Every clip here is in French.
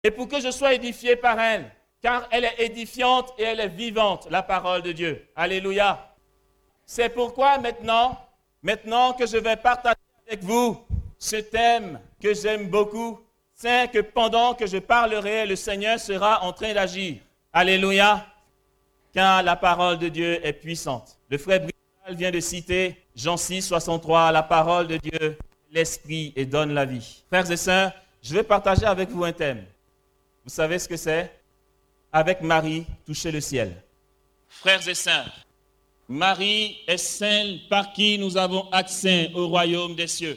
et pour que je sois édifié par elle, car elle est édifiante et elle est vivante, la parole de Dieu. Alléluia. C'est pourquoi maintenant que je vais partager avec vous ce thème que j'aime beaucoup, c'est que pendant que je parlerai, le Seigneur sera en train d'agir. Alléluia. Car la parole de Dieu est puissante. Le frère Brisal vient de citer Jean 6, 63, la parole de Dieu, l'esprit et donne la vie. Frères et sœurs, je vais partager avec vous un thème. Vous savez ce que c'est? Avec Marie, toucher le ciel. Frères et sœurs, Marie est celle par qui nous avons accès au royaume des cieux.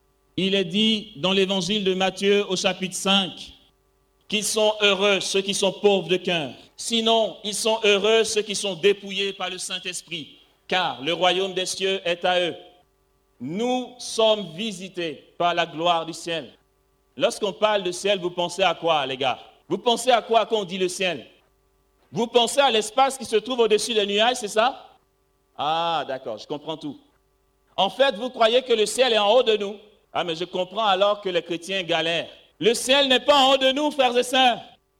Il est dit dans l'évangile de Matthieu au chapitre 5 qu'ils sont heureux ceux qui sont pauvres de cœur. Sinon, ils sont heureux ceux qui sont dépouillés par le Saint-Esprit, car le royaume des cieux est à eux. Nous sommes visités par la gloire du ciel. Lorsqu'on parle de ciel, vous pensez à quoi, les gars? Vous pensez à quoi quand on dit le ciel? Vous pensez à l'espace qui se trouve au-dessus des nuages, c'est ça? Ah, d'accord, je comprends tout. En fait, vous croyez que le ciel est en haut de nous? Ah, mais je comprends alors que les chrétiens galèrent. Le ciel n'est pas en haut de nous, frères et sœurs.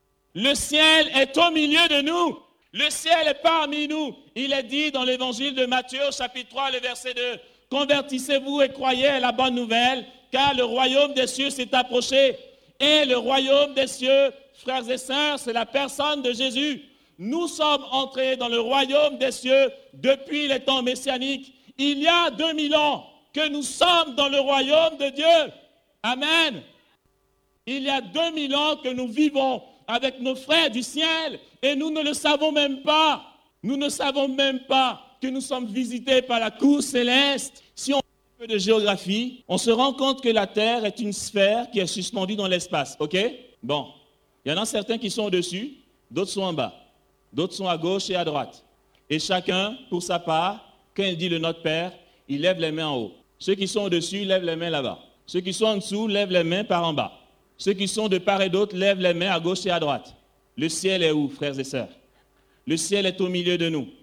Le ciel est au milieu de nous. Le ciel est parmi nous. Il est dit dans l'évangile de Matthieu, chapitre 3, le verset 2, « Convertissez-vous et croyez à la bonne nouvelle, car le royaume des cieux s'est approché. » Et le royaume des cieux, frères et sœurs, c'est la personne de Jésus. Nous sommes entrés dans le royaume des cieux depuis les temps messianiques. Il y a 2000 ans que nous sommes dans le royaume de Dieu. Amen. Il y a 2000 ans que nous vivons avec nos frères du ciel et nous ne le savons même pas. Nous ne savons même pas que nous sommes visités par la cour céleste. Si on fait un peu de géographie, on se rend compte que la Terre est une sphère qui est suspendue dans l'espace. OK? Bon. Il y en a certains qui sont au-dessus, d'autres sont en bas. D'autres sont à gauche et à droite. Et chacun, pour sa part, quand il dit le Notre Père, il lève les mains en haut. Ceux qui sont au-dessus lèvent les mains là-bas. Ceux qui sont en dessous lèvent les mains par en bas. Ceux qui sont de part et d'autre lèvent les mains à gauche et à droite. Le ciel est où, frères et sœurs? Le ciel est au milieu de nous.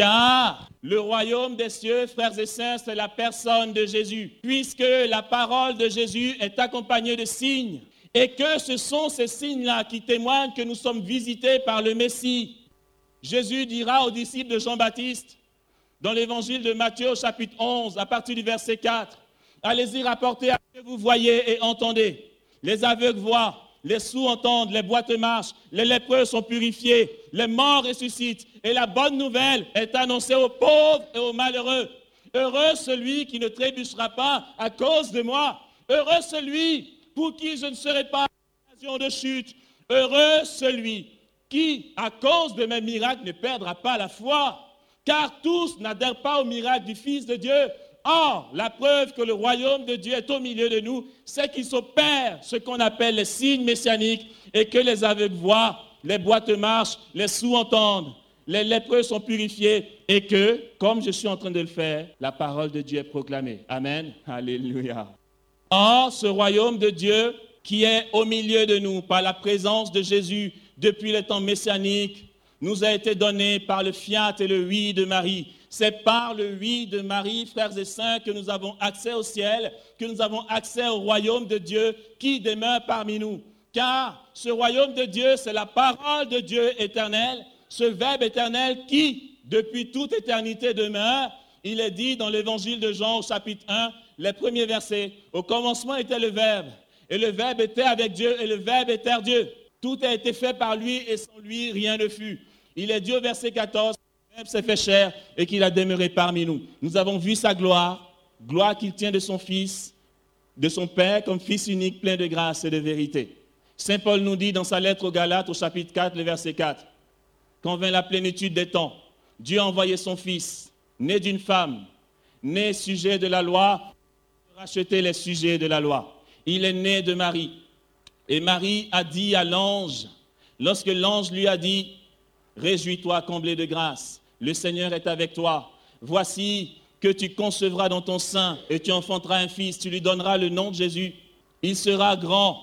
Car le royaume des cieux, frères et sœurs, c'est la personne de Jésus. Puisque la parole de Jésus est accompagnée de signes. Et que ce sont ces signes-là qui témoignent que nous sommes visités par le Messie. Jésus dira aux disciples de Jean-Baptiste, dans l'évangile de Matthieu, chapitre 11, à partir du verset 4, « Allez-y rapporter à ce que vous voyez et entendez. Les aveugles voient, les sourds entendent, les boiteux marchent, les lépreux sont purifiés, les morts ressuscitent, et la bonne nouvelle est annoncée aux pauvres et aux malheureux. Heureux celui qui ne trébuchera pas à cause de moi. Heureux celui pour qui je ne serai pas occasion de chute. Heureux celui qui, à cause de mes miracles, ne perdra pas la foi. Car tous n'adhèrent pas au miracle du Fils de Dieu. Or, la preuve que le royaume de Dieu est au milieu de nous, c'est qu'il s'opère ce qu'on appelle les signes messianiques et que les aveugles voient, les boiteux marchent, les sourds entendent, les lépreux sont purifiés et que, comme je suis en train de le faire, la parole de Dieu est proclamée. Amen. Alléluia. Or, ce royaume de Dieu qui est au milieu de nous par la présence de Jésus depuis les temps messianiques, nous a été donné par le fiat et le oui de Marie. C'est par le oui de Marie, frères et sœurs, que nous avons accès au ciel, que nous avons accès au royaume de Dieu qui demeure parmi nous. Car ce royaume de Dieu, c'est la parole de Dieu éternel, ce Verbe éternel qui, depuis toute éternité, demeure. Il est dit dans l'évangile de Jean au chapitre 1, les premiers versets, « Au commencement était le Verbe, et le Verbe était avec Dieu, et le Verbe était Dieu. Tout a été fait par lui, et sans lui, rien ne fut. » Il est dit au verset 14, « Le Verbe s'est fait chair, et qu'il a demeuré parmi nous. » Nous avons vu sa gloire, gloire qu'il tient de son Fils, de son Père, comme Fils unique, plein de grâce et de vérité. Saint Paul nous dit dans sa lettre aux Galates, au chapitre 4, le verset 4, « Quand vint la plénitude des temps, Dieu a envoyé son Fils, né d'une femme, né sujet de la loi, pour racheter les sujets de la loi. Il est né de Marie. Et Marie a dit à l'ange, lorsque l'ange lui a dit, « Réjouis-toi, comblé de grâce, le Seigneur est avec toi. Voici que tu concevras dans ton sein et tu enfanteras un fils, tu lui donneras le nom de Jésus. Il sera grand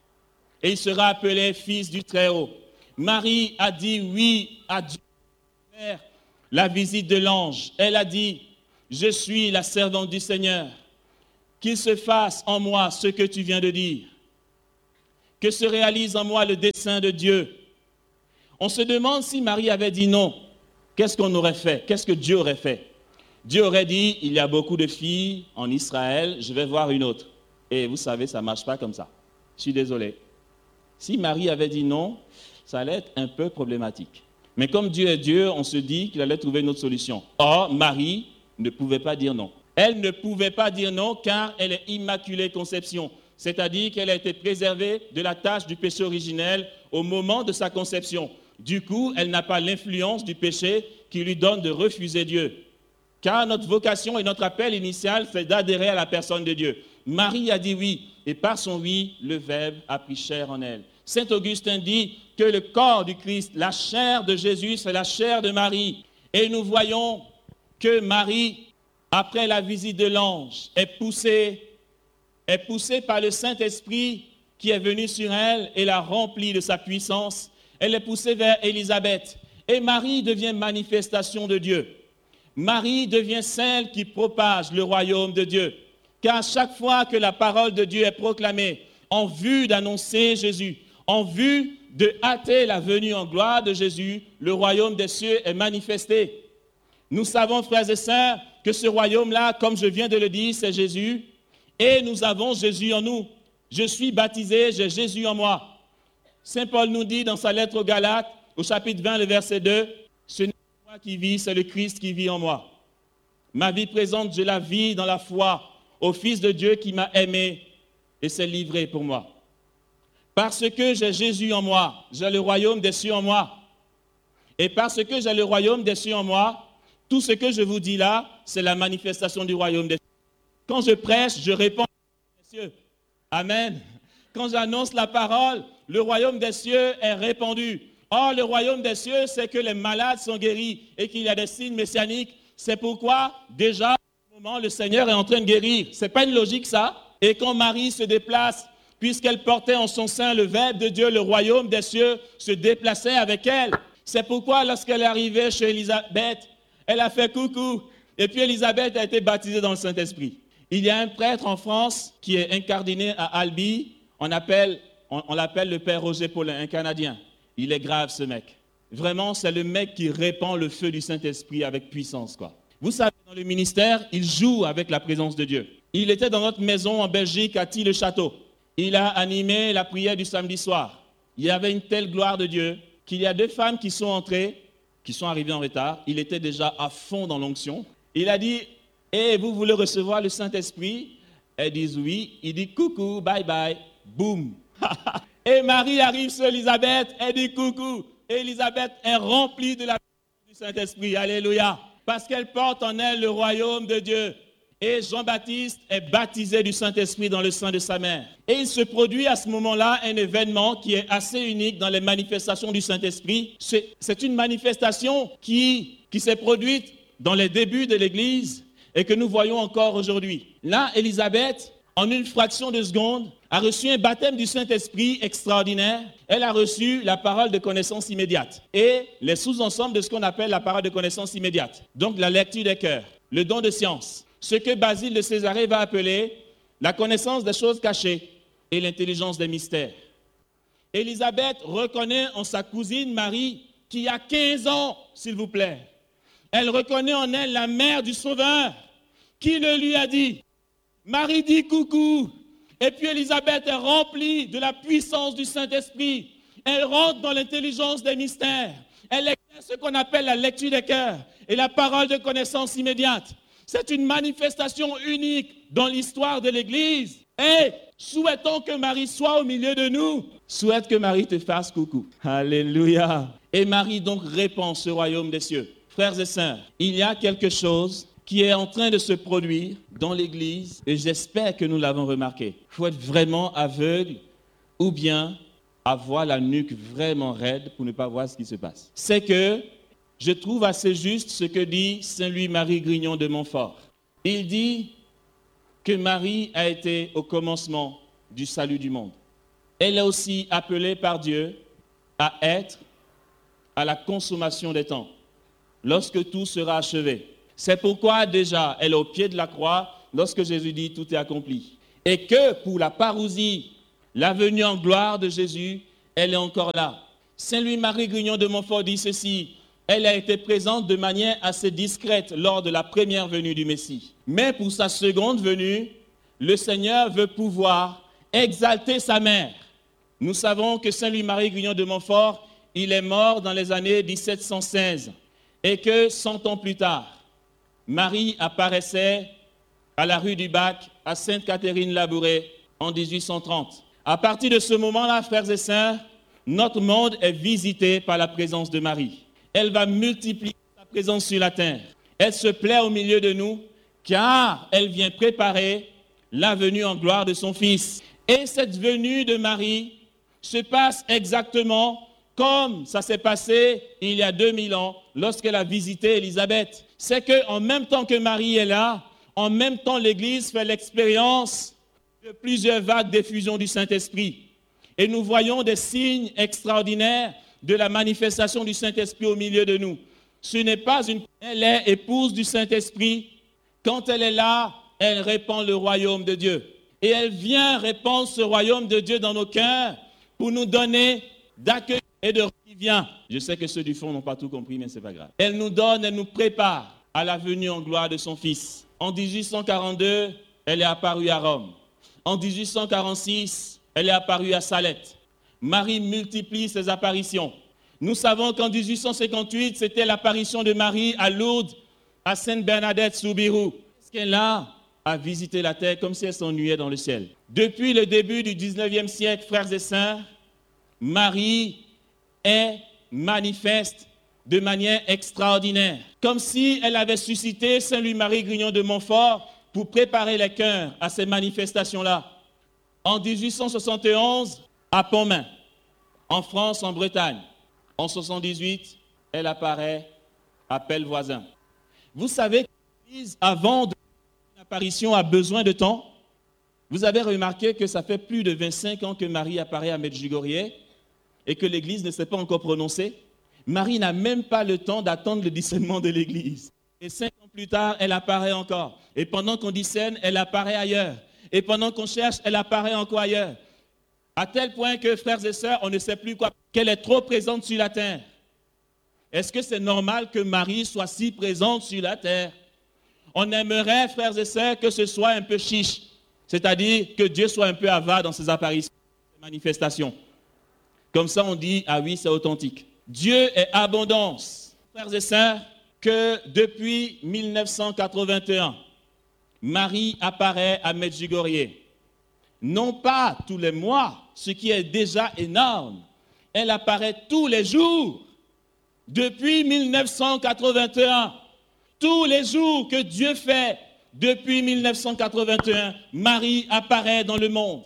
et il sera appelé fils du Très-Haut. » Marie a dit oui à Dieu, la visite de l'ange. Elle a dit, « Je suis la servante du Seigneur. Qu'il se fasse en moi ce que tu viens de dire. » que se réalise en moi le dessein de Dieu. On se demande si Marie avait dit non, qu'est-ce qu'on aurait fait? Qu'est-ce que Dieu aurait fait? Dieu aurait dit, il y a beaucoup de filles en Israël, je vais voir une autre. Et vous savez, ça ne marche pas comme ça. Je suis désolé. Si Marie avait dit non, ça allait être un peu problématique. Mais comme Dieu est Dieu, on se dit qu'il allait trouver une autre solution. Or, Marie ne pouvait pas dire non. Elle ne pouvait pas dire non car elle est immaculée conception. C'est-à-dire qu'elle a été préservée de la tâche du péché originel au moment de sa conception. Du coup, elle n'a pas l'influence du péché qui lui donne de refuser Dieu. Car notre vocation et notre appel initial, c'est d'adhérer à la personne de Dieu. Marie a dit oui, et par son oui, le Verbe a pris chair en elle. Saint Augustin dit que le corps du Christ, la chair de Jésus, c'est la chair de Marie. Et nous voyons que Marie, après la visite de l'ange, est poussée par le Saint-Esprit qui est venu sur elle et l'a remplie de sa puissance. Elle est poussée vers Élisabeth. Et Marie devient manifestation de Dieu. Marie devient celle qui propage le royaume de Dieu. Car chaque fois que la parole de Dieu est proclamée, en vue d'annoncer Jésus, en vue de hâter la venue en gloire de Jésus, le royaume des cieux est manifesté. Nous savons, frères et sœurs, que ce royaume-là, comme je viens de le dire, c'est Jésus. Et nous avons Jésus en nous. Je suis baptisé, j'ai Jésus en moi. Saint Paul nous dit dans sa lettre aux Galates, au chapitre 20, le verset 2, « Ce n'est pas moi qui vis, c'est le Christ qui vit en moi. Ma vie présente, je la vis dans la foi au Fils de Dieu qui m'a aimé et s'est livré pour moi. Parce que j'ai Jésus en moi, j'ai le royaume des cieux en moi. Et parce que j'ai le royaume des cieux en moi, tout ce que je vous dis là, c'est la manifestation du royaume des cieux. Quand je prêche, je réponds des cieux. Amen. Quand j'annonce la parole, le royaume des cieux est répandu. Or, le royaume des cieux, c'est que les malades sont guéris et qu'il y a des signes messianiques. C'est pourquoi, déjà, au moment, le Seigneur est en train de guérir. Ce n'est pas une logique, ça. Et quand Marie se déplace, puisqu'elle portait en son sein le Verbe de Dieu, le royaume des cieux se déplaçait avec elle. C'est pourquoi, lorsqu'elle est arrivée chez Élisabeth, elle a fait coucou. Et puis, Élisabeth a été baptisée dans le Saint-Esprit. Il y a un prêtre en France qui est incardiné à Albi. On l'appelle le Père Roger Paulin, un Canadien. Il est grave, ce mec. Vraiment, c'est le mec qui répand le feu du Saint-Esprit avec puissance, quoi. Vous savez, dans le ministère, il joue avec la présence de Dieu. Il était dans notre maison en Belgique, à Tille-le-Château. Il a animé la prière du samedi soir. Il y avait une telle gloire de Dieu qu'il y a 2 femmes qui sont entrées, qui sont arrivées en retard. Il était déjà à fond dans l'onction. Il a dit, « Eh, vous voulez recevoir le Saint-Esprit ?» Elles disent oui. Il dit, « Coucou, bye bye. » Boum. Et Marie arrive sur Élisabeth, elle dit coucou. Et Élisabeth est remplie de la puissance du Saint-Esprit. Alléluia. Parce qu'elle porte en elle le royaume de Dieu. Et Jean-Baptiste est baptisé du Saint-Esprit dans le sein de sa mère. Et il se produit à ce moment-là un événement qui est assez unique dans les manifestations du Saint-Esprit. C'est une manifestation qui s'est produite dans les débuts de l'Église et que nous voyons encore aujourd'hui. Là, Élisabeth, en une fraction de seconde, a reçu un baptême du Saint-Esprit extraordinaire. Elle a reçu la parole de connaissance immédiate et les sous-ensembles de ce qu'on appelle la parole de connaissance immédiate. Donc la lecture des cœurs, le don de science, ce que Basile de Césarée va appeler la connaissance des choses cachées et l'intelligence des mystères. Élisabeth reconnaît en sa cousine Marie, qui a 15 ans, s'il vous plaît. Elle reconnaît en elle la mère du Sauveur, qui le lui a dit. Marie dit coucou. Et puis Élisabeth est remplie de la puissance du Saint-Esprit. Elle rentre dans l'intelligence des mystères. Elle exerce ce qu'on appelle la lecture des cœurs et la parole de connaissance immédiate. C'est une manifestation unique dans l'histoire de l'Église. Et souhaitons que Marie soit au milieu de nous. Souhaite que Marie te fasse coucou. Alléluia. Et Marie donc répand ce royaume des cieux. Frères et sœurs, il y a quelque chose qui est en train de se produire dans l'Église, et j'espère que nous l'avons remarqué. Il faut être vraiment aveugle ou bien avoir la nuque vraiment raide pour ne pas voir ce qui se passe. C'est que je trouve assez juste ce que dit Saint Louis-Marie Grignon de Montfort. Il dit que Marie a été au commencement du salut du monde. Elle est aussi appelée par Dieu à être à la consommation des temps, lorsque tout sera achevé. C'est pourquoi déjà, elle est au pied de la croix lorsque Jésus dit « tout est accompli ». Et que pour la parousie La venue en gloire de Jésus, elle est encore là. Saint Louis-Marie Grignon de Montfort dit ceci: elle a été présente de manière assez discrète lors de la première venue du Messie. Mais pour sa seconde venue, le Seigneur veut pouvoir exalter sa mère. Nous savons que Saint Louis-Marie Grignon de Montfort, il est mort dans les années 1716 et que 100 ans plus tard, Marie apparaissait à la rue du Bac, à Sainte-Catherine-Labouré, en 1830. À partir de ce moment-là, frères et sœurs, notre monde est visité par la présence de Marie. Elle va multiplier sa présence sur la terre. Elle se plaît au milieu de nous, car elle vient préparer la venue en gloire de son Fils. Et cette venue de Marie se passe exactement comme ça s'est passé il y a 2000 ans, lorsqu'elle a visité Élisabeth. C'est qu'en même temps que Marie est là, en même temps l'Église fait l'expérience de plusieurs vagues d'effusion du Saint-Esprit. Et nous voyons des signes extraordinaires de la manifestation du Saint-Esprit au milieu de nous. Ce n'est pas une... Elle est épouse du Saint-Esprit. Quand elle est là, elle répand le royaume de Dieu. Et elle vient répandre ce royaume de Dieu dans nos cœurs pour nous donner d'accueil et de qui vient. Je sais que ceux du fond n'ont pas tout compris, mais ce n'est pas grave. Elle nous donne, elle nous prépare à la venue en gloire de son Fils. En 1842, elle est apparue à Rome. En 1846, elle est apparue à Salette. Marie multiplie ses apparitions. Nous savons qu'en 1858, c'était l'apparition de Marie à Lourdes, à Sainte-Bernadette-Soubirous. Est-ce qu'elle a visité la terre comme si elle s'ennuyait dans le ciel? Depuis le début du 19e siècle, frères et sœurs, Marie est manifeste de manière extraordinaire, comme si elle avait suscité Saint Louis-Marie Grignon de Montfort pour préparer les cœurs à ces manifestations-là. En 1871, à Pontmain, en France, en Bretagne. En 78, elle apparaît à Pellevoisin. Vous savez que l'Église, avant une apparition, a besoin de temps. Vous avez remarqué que ça fait plus de 25 ans que Marie apparaît à Medjugorje et que l'Église ne s'est pas encore prononcée. Marie n'a même pas le temps d'attendre le discernement de l'Église. Et 5 ans plus tard, elle apparaît encore. Et pendant qu'on discerne, elle apparaît ailleurs. Et pendant qu'on cherche, elle apparaît encore ailleurs. À tel point que, frères et sœurs, on ne sait plus quoi, qu'elle est trop présente sur la terre. Est-ce que c'est normal que Marie soit si présente sur la terre? On aimerait, frères et sœurs, que ce soit un peu chiche. C'est-à-dire que Dieu soit un peu avare dans ses apparitions, ses manifestations. Comme ça, on dit, ah oui, c'est authentique. Dieu est abondance. Frères et sœurs, que depuis 1981, Marie apparaît à Medjugorje. Non pas tous les mois, ce qui est déjà énorme. Elle apparaît tous les jours. Depuis 1981, tous les jours que Dieu fait, depuis 1981, Marie apparaît dans le monde.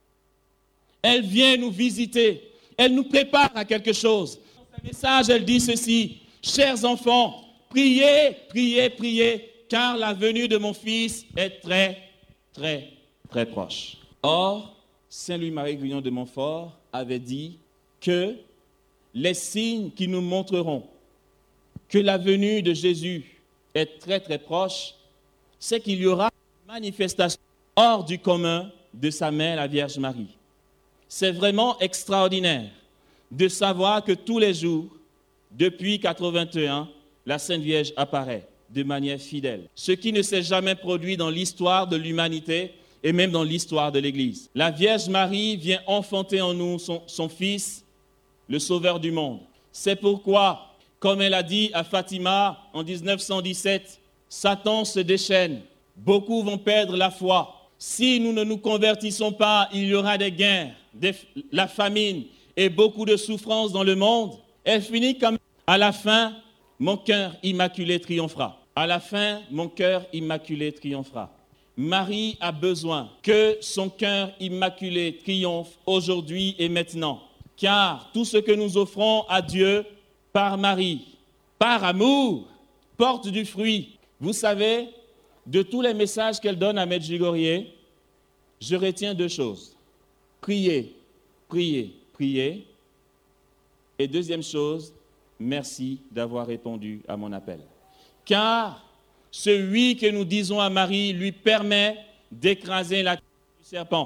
Elle vient nous visiter. Elle nous prépare à quelque chose. Dans ce message, elle dit ceci: chers enfants, priez, priez, priez, car la venue de mon Fils est très, très, très proche. Or, Saint Louis-Marie Grignon de Montfort avait dit que les signes qui nous montreront que la venue de Jésus est très, très proche, c'est qu'il y aura une manifestation hors du commun de sa mère, la Vierge Marie. C'est vraiment extraordinaire de savoir que tous les jours, depuis 81, la Sainte Vierge apparaît de manière fidèle. Ce qui ne s'est jamais produit dans l'histoire de l'humanité et même dans l'histoire de l'Église. La Vierge Marie vient enfanter en nous son Fils, le Sauveur du monde. C'est pourquoi, comme elle a dit à Fatima en 1917, Satan se déchaîne, beaucoup vont perdre la foi. Si nous ne nous convertissons pas, il y aura des guerres, la famine et beaucoup de souffrances dans le monde. Elle finit comme à la fin, mon cœur immaculé triomphera. À la fin, mon cœur immaculé triomphera. Marie a besoin que son cœur immaculé triomphe aujourd'hui et maintenant. Car tout ce que nous offrons à Dieu par Marie, par amour, porte du fruit. Vous savez, de tous les messages qu'elle donne à Medjugorje, je retiens 2 choses. Priez, priez, priez. Et deuxième chose, merci d'avoir répondu à mon appel. Car ce oui que nous disons à Marie lui permet d'écraser la tête du serpent.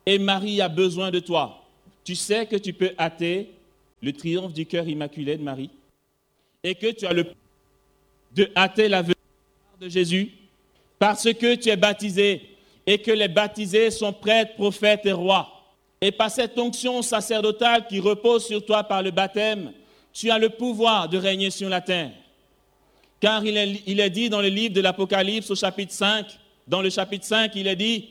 Et Marie a besoin de toi. Tu sais que tu peux hâter le triomphe du cœur immaculé de Marie et que tu as le pouvoir de hâter la venue de Jésus parce que tu es baptisé et que les baptisés sont prêtres, prophètes et rois. Et par cette onction sacerdotale qui repose sur toi par le baptême, tu as le pouvoir de régner sur la terre. Car il est dit dans le livre de l'Apocalypse au chapitre 5, dans le chapitre 5, il est dit,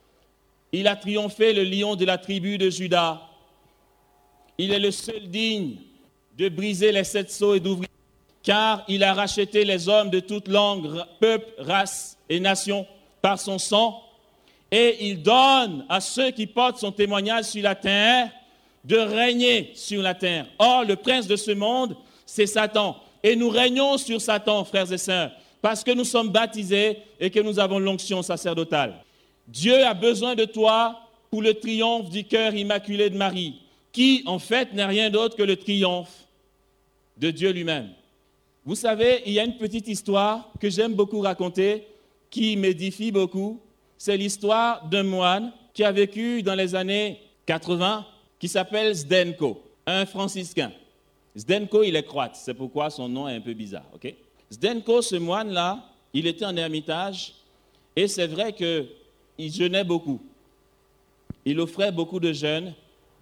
il a triomphé le lion de la tribu de Juda. Il est le seul digne de briser les 7 sceaux et d'ouvrir, car il a racheté les hommes de toute langue, peuple, race et nation par son sang. Et il donne à ceux qui portent son témoignage sur la terre de régner sur la terre. Or, le prince de ce monde, c'est Satan. Et nous régnons sur Satan, frères et sœurs, parce que nous sommes baptisés et que nous avons l'onction sacerdotale. Dieu a besoin de toi pour le triomphe du cœur immaculé de Marie, qui, en fait, n'est rien d'autre que le triomphe de Dieu lui-même. Vous savez, il y a une petite histoire que j'aime beaucoup raconter, qui m'édifie beaucoup. C'est l'histoire d'un moine qui a vécu dans les années 80, qui s'appelle Zdenko, un franciscain. Zdenko, il est croate, c'est pourquoi son nom est un peu bizarre. Okay? Zdenko, ce moine-là, il était en ermitage, et c'est vrai qu'il jeûnait beaucoup. Il offrait beaucoup de jeûnes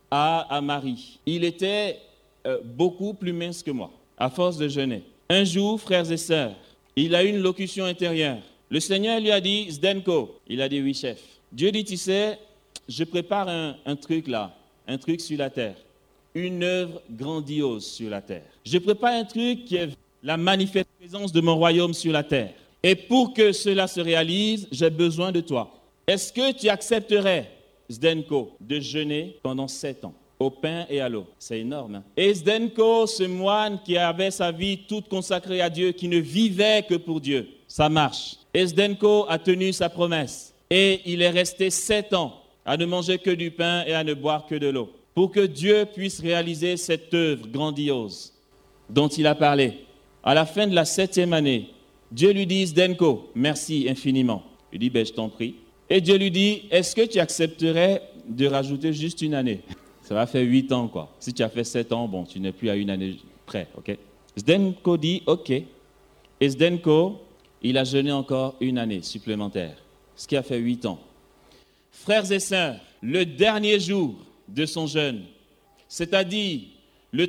à Marie. Il était beaucoup plus mince que moi, à force de jeûner. Un jour, frères et sœurs, il a eu une locution intérieure. Le Seigneur lui a dit, Zdenko, il a dit oui, chef. Dieu dit, tu sais, je prépare un truc là, un truc sur la terre, une œuvre grandiose sur la terre. Je prépare un truc qui est la manifeste présence de mon royaume sur la terre. Et pour que cela se réalise, j'ai besoin de toi. Est-ce que tu accepterais, Zdenko, de jeûner pendant 7 ans, au pain et à l'eau? C'est énorme. Hein? Et Zdenko, ce moine qui avait sa vie toute consacrée à Dieu, qui ne vivait que pour Dieu, ça marche. Et Zdenko a tenu sa promesse. Et il est resté 7 ans à ne manger que du pain et à ne boire que de l'eau, pour que Dieu puisse réaliser cette œuvre grandiose dont il a parlé. À la fin de la 7e année, Dieu lui dit, Zdenko, merci infiniment. Il dit, je t'en prie. Et Dieu lui dit, est-ce que tu accepterais de rajouter juste une année? Ça va faire 8 ans, quoi. Si tu as fait 7 ans, bon, tu n'es plus à une année près, ok? Zdenko dit, ok. Et Zdenko, il a jeûné encore une année supplémentaire, ce qui a fait 8 ans. Frères et sœurs, le dernier jour de son jeûne, c'est-à-dire le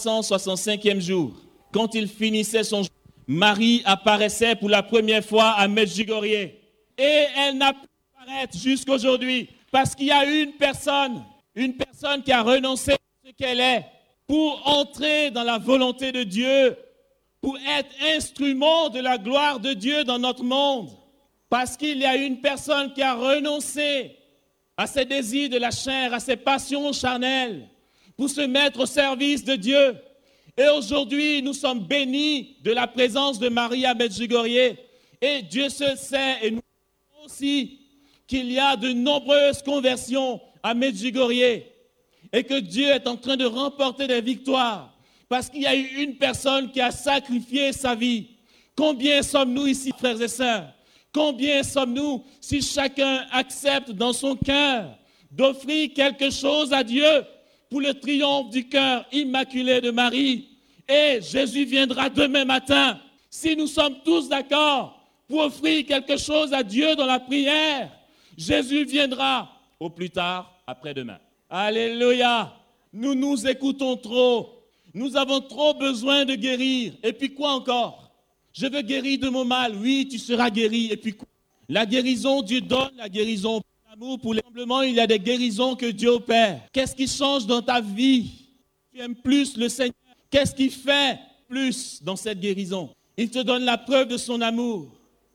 365e jour, quand il finissait son jeûne, Marie apparaissait pour la première fois à Medjugorje. Et elle n'a pu apparaître jusqu'aujourd'hui parce qu'il y a une personne qui a renoncé à ce qu'elle est pour entrer dans la volonté de Dieu, pour être instrument de la gloire de Dieu dans notre monde. Parce qu'il y a une personne qui a renoncé à ses désirs de la chair, à ses passions charnelles, pour se mettre au service de Dieu. Et aujourd'hui, nous sommes bénis de la présence de Marie à Medjugorje. Et Dieu seul sait, et nous savons aussi, qu'il y a de nombreuses conversions à Medjugorje. Et que Dieu est en train de remporter des victoires. Parce qu'il y a eu une personne qui a sacrifié sa vie. Combien sommes-nous ici, frères et sœurs? Combien sommes-nous si chacun accepte dans son cœur d'offrir quelque chose à Dieu pour le triomphe du cœur immaculé de Marie? Et Jésus viendra demain matin. Si nous sommes tous d'accord pour offrir quelque chose à Dieu dans la prière, Jésus viendra au plus tard après-demain. Alléluia! Nous nous écoutons trop. Nous avons trop besoin de guérir. Et puis quoi encore? Je veux guérir de mon mal. Oui, tu seras guéri. Et puis quoi? La guérison, Dieu donne la guérison. Pour l'amour, pour l'assemblement, il y a des guérisons que Dieu opère. Qu'est-ce qui change dans ta vie? Tu aimes plus le Seigneur. Qu'est-ce qui fait plus dans cette guérison? Il te donne la preuve de son amour.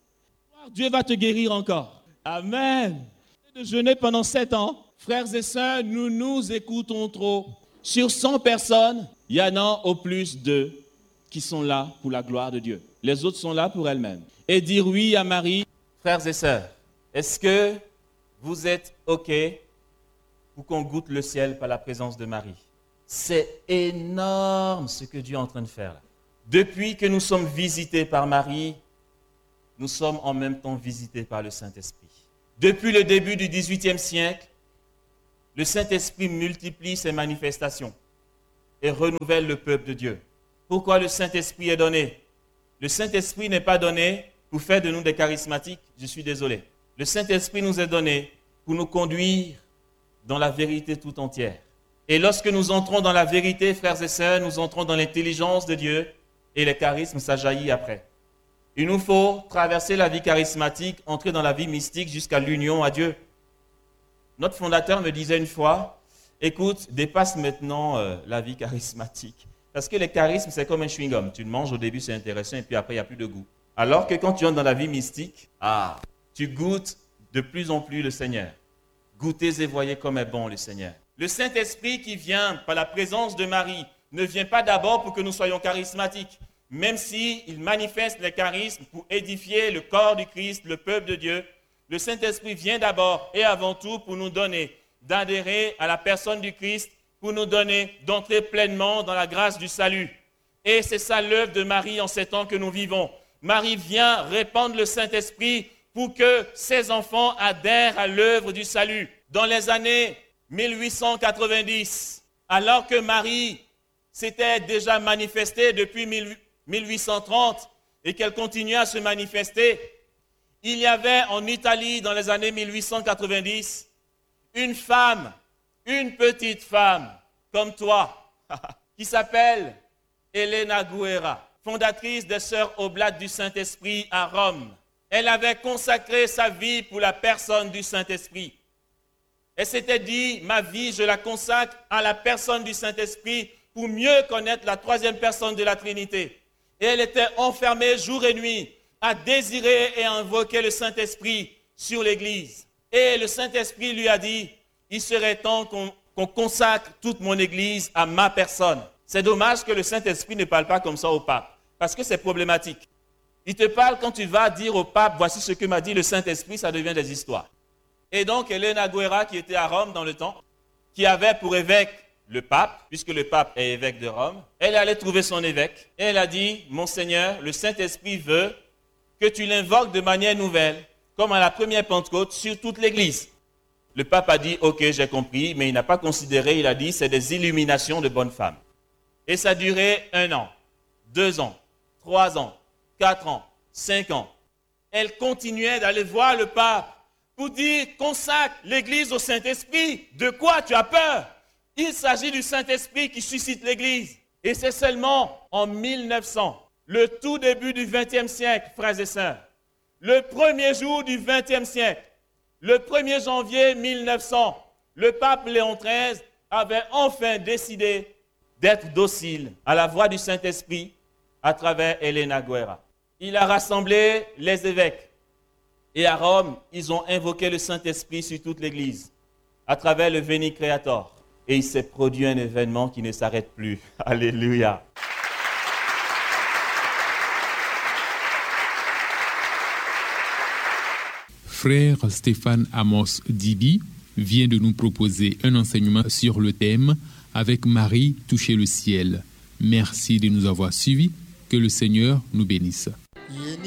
Dieu va te guérir encore. Amen. De jeûner pendant 7 ans. Frères et sœurs, nous nous écoutons trop. Sur 100 personnes, il y en a au plus 2 qui sont là pour la gloire de Dieu. Les autres sont là pour elles-mêmes. Et dire oui à Marie. Frères et sœurs, est-ce que vous êtes OK pour qu'on goûte le ciel par la présence de Marie? C'est énorme ce que Dieu est en train de faire là. Depuis que nous sommes visités par Marie, nous sommes en même temps visités par le Saint-Esprit. Depuis le début du XVIIIe siècle, Le Saint-Esprit multiplie ses manifestations et renouvelle le peuple de Dieu. Pourquoi le Saint-Esprit est donné? Le Saint-Esprit n'est pas donné pour faire de nous des charismatiques, je suis désolé. Le Saint-Esprit nous est donné pour nous conduire dans la vérité tout entière. Et lorsque nous entrons dans la vérité, frères et sœurs, nous entrons dans l'intelligence de Dieu et les charismes, ça jaillit après. Il nous faut traverser la vie charismatique, entrer dans la vie mystique jusqu'à l'union à Dieu. Notre fondateur me disait une fois, écoute, dépasse maintenant la vie charismatique. Parce que les charismes, c'est comme un chewing-gum. Tu le manges au début, c'est intéressant, et puis après, il n'y a plus de goût. Alors que quand tu entres dans la vie mystique, tu goûtes de plus en plus le Seigneur. Goûtez et voyez comme est bon le Seigneur. Le Saint-Esprit qui vient par la présence de Marie ne vient pas d'abord pour que nous soyons charismatiques, même s'il manifeste les charismes pour édifier le corps du Christ, le peuple de Dieu. Le Saint-Esprit vient d'abord et avant tout pour nous donner d'adhérer à la personne du Christ, pour nous donner d'entrer pleinement dans la grâce du salut. Et c'est ça l'œuvre de Marie en ces temps que nous vivons. Marie vient répandre le Saint-Esprit pour que ses enfants adhèrent à l'œuvre du salut. Dans les années 1890, alors que Marie s'était déjà manifestée depuis 1830 et qu'elle continuait à se manifester, il y avait en Italie, dans les années 1890, une femme, une petite femme, comme toi, qui s'appelle Elena Guerra, fondatrice des Sœurs Oblates du Saint-Esprit à Rome. Elle avait consacré sa vie pour la personne du Saint-Esprit. Elle s'était dit, ma vie, je la consacre à la personne du Saint-Esprit pour mieux connaître la troisième personne de la Trinité. Et elle était enfermée jour et nuit à désirer et à invoquer le Saint-Esprit sur l'Église. Et le Saint-Esprit lui a dit, il serait temps qu'on consacre toute mon Église à ma personne. C'est dommage que le Saint-Esprit ne parle pas comme ça au pape, parce que c'est problématique. Il te parle quand tu vas dire au pape, voici ce que m'a dit le Saint-Esprit, ça devient des histoires. Et donc, Elena Guerra, qui était à Rome dans le temps, qui avait pour évêque le pape, puisque le pape est évêque de Rome, elle allait trouver son évêque et elle a dit, Monseigneur, le Saint-Esprit veut que tu l'invoques de manière nouvelle, comme à la première Pentecôte, sur toute l'Église. Le pape a dit, ok, j'ai compris, mais il n'a pas considéré, il a dit, c'est des illuminations de bonnes femmes. Et ça a duré 1 an, 2 ans, 3 ans, 4 ans, 5 ans. Elle continuait d'aller voir le pape pour dire, consacre l'Église au Saint-Esprit. De quoi tu as peur? Il s'agit du Saint-Esprit qui suscite l'Église. Et c'est seulement en 1900, le tout début du XXe siècle, frères et sœurs, le premier jour du XXe siècle, le 1er janvier 1900, le pape Léon XIII avait enfin décidé d'être docile à la voix du Saint-Esprit à travers Elena Guerra. Il a rassemblé les évêques et à Rome, ils ont invoqué le Saint-Esprit sur toute l'Église à travers le Veni Creator. Et il s'est produit un événement qui ne s'arrête plus. Alléluia. Frère Stéphane Amos Dibi vient de nous proposer un enseignement sur le thème « Avec Marie, toucher le ciel ». Merci de nous avoir suivis. Que le Seigneur nous bénisse.